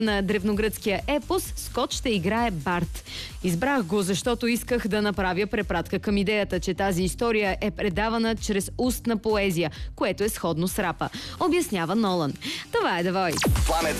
на древногръцкия епос, Скот ще играе Барт. Избрах го, защото исках да направя препратка към идеята, че тази история е предавана чрез устна поезия, което е сходно с рапа. Обяснява Нолан. Това е The Voice.